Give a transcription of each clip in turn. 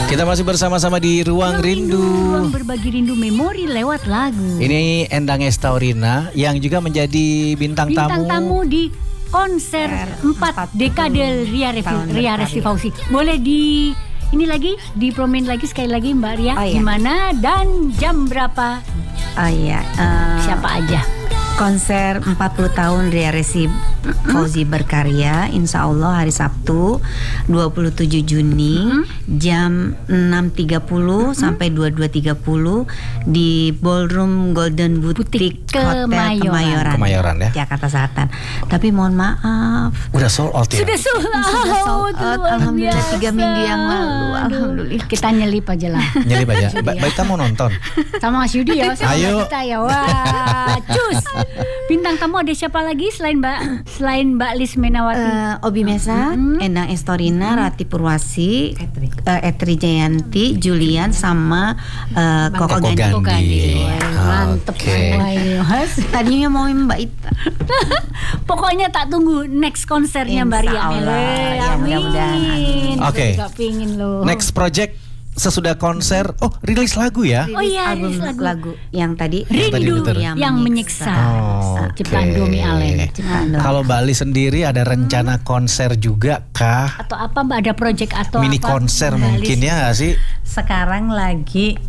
Kita masih bersama-sama di Ruang Rindu. Ruang berbagi rindu memori lewat lagu. Ini Endang Estaurina yang juga menjadi bintang tamu di konser 4 dekade Ria Resti Fauzi. Boleh ini lagi dipromin lagi sekali lagi Mbak Ria. Gimana dan jam berapa? Siapa aja? Konser 40 tahun Ria Resti Fauzi berkarya, insya Allah hari Sabtu 27 Juni jam 6.30 sampai 22.30 di Ballroom Golden Boutique Hotel Kemayoran ya, Jakarta Selatan. Tapi mohon maaf, udah sold out ya? Sudah sold out. Alhamdulillah 3 minggu yang lalu. Alhamdulillah. Kita nyelip aja lah. Nyelip aja. Baik, kita mau nonton sama Mas Yudi ya. Ayo. Kita ya. Wah, cus. Bintang tamu ada siapa lagi selain Mbak Lis Menawati? Obi Mesa, Endang Estaurina, Rati Purwasi, Etri Jayanti, Julian sama Koko Gandhi. Mantep semua ini Mas. Tadinya mau Mbak Ita. Pokoknya tak tunggu next konsernya Mbak Ria. Ya, mudah-mudahan. Oke. Next project sesudah konser, rilis lagu ya? Album lagu yang tadi Rindu yang menyiksa. Ciptaan Domi Allen. Kalau Mbak Lis sendiri ada rencana konser juga kah? Atau apa Mbak, ada project atau mini apa? Konser mungkin ya nggak sih? Sekarang lagi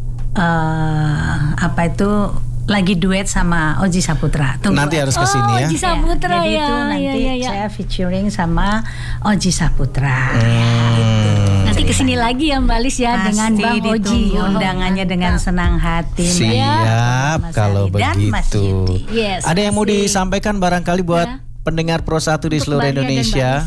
lagi duet sama Oji Saputra. Nanti harus kesini ya. Oji Saputra jadi ya. itu nanti saya featuring sama Oji Saputra. Nanti kesini lagi ya Mbak Lis ya. Pasti dengan Bang Oji. Undangannya dengan senang hati. Siap kalau begitu. Yes, ada yang mau disampaikan barangkali buat pendengar Pro 1 di seluruh Indonesia?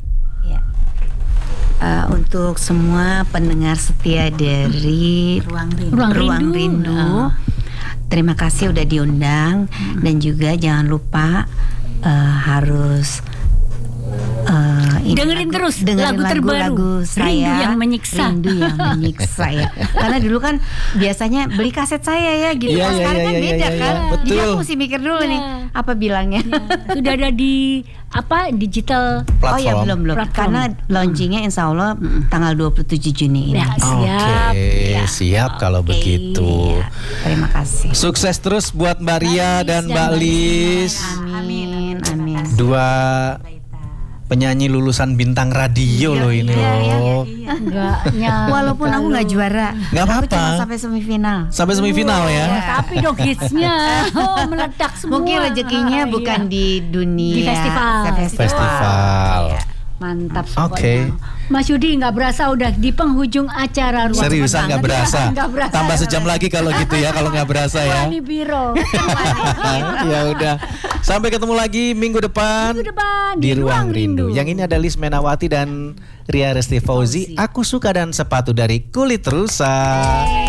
Untuk semua pendengar setia dari Ruang Rindu. Terima kasih udah diundang dan juga jangan lupa harus dengerin terus lagu terbaru saya, Rindu yang menyiksa. ya. Karena dulu kan biasanya beli kaset saya ya gitu. Sekarang kan beda kan. Betul. Jadi aku mesti mikir dulu nih apa bilangnya. Sudah ada di digital platform. Belum. Platform. Karena launchingnya insya Allah tanggal 27 Juni ini. Siap kalau begitu. Iya. Terima kasih. Sukses terus buat Mbak Ria dan Mbak Lis. Amin. Dua penyanyi lulusan bintang radio loh ini loh. Walaupun aku nggak juara, nggak apa-apa. Aku cuma sampai semifinal. Sampai semifinal ya. Tapi dong hitsnya meledak semua. Mungkin rezekinya bukan di dunia. Di festival. Mantap. Oke. Mas Yudi nggak berasa udah di penghujung acara Ruang. Seriusan nggak berasa. Tambah sejam lagi kalau gitu ya, kalau nggak berasa ya. Wani Biro. Ya udah. Sampai ketemu lagi minggu depan di Ruang Rindu. Yang ini ada Lis Menawati dan Ria Resti Fauzi. Aku Suka dan Sepatu dari Kulit Rusa.